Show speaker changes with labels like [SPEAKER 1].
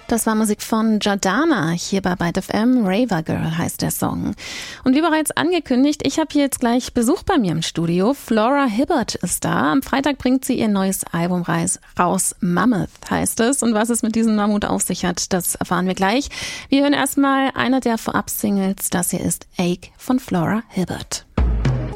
[SPEAKER 1] Das war Musik von Jordana, hier bei Byte FM. Raver Girl heißt der Song. Und wie bereits angekündigt, ich habe hier jetzt gleich Besuch bei mir im Studio. Flora Hibbert ist da. Am Freitag bringt sie ihr neues Album raus. Mammoth heißt es. Und was es mit diesem Mammut auf sich hat, das erfahren wir gleich. Wir hören erstmal einer der Vorab-Singles. Das hier ist Ache von Flora Hibbert.